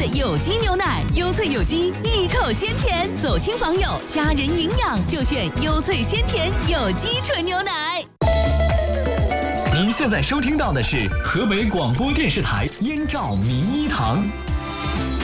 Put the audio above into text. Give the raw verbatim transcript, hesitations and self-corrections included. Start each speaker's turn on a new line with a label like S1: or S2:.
S1: 有机牛奶，优萃有机，一口鲜甜，走亲访友，家人营养就选优萃鲜甜有机纯牛奶。
S2: 您现在收听到的是河北广播电视台燕赵名医堂。